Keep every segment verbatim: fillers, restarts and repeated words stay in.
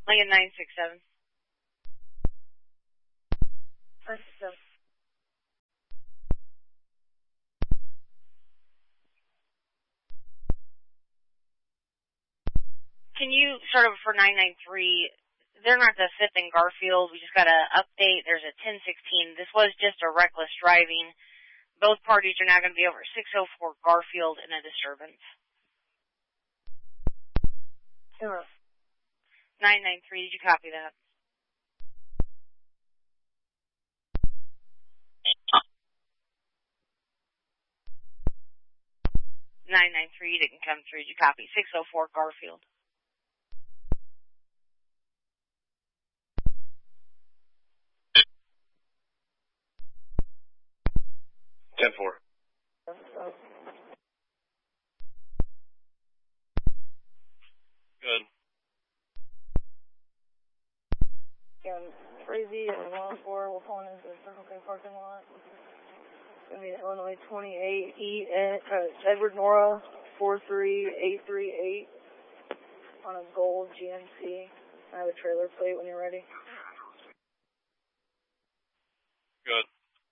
Lincoln nine six seven. nine six seven. Can you start over for nine nine three? They're not the fifth in Garfield. We just got an update. There's a ten sixteen. This was just a reckless driving. Both parties are now going to be over six oh four Garfield in a disturbance. Zero. nine nine three, did you copy that? nine nine three didn't come through. Did you copy? six oh four Garfield. ten four. Good. And Frazee and one oh four, we're pulling into the Circle K parking lot. It's going to be Illinois twenty-eight, E, uh, Edward Nora, four three eight three eight on a gold G M C. I have a trailer plate when you're ready. Good.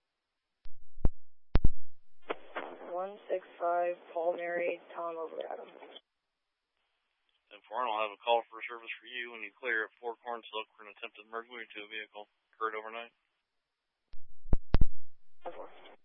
one six five, Paul Mary, Tom over Adam. ten four, and I'll have a call for service for you when you clear at Fort Cornslope for an attempted burglary to a vehicle. Occurred overnight. ten four.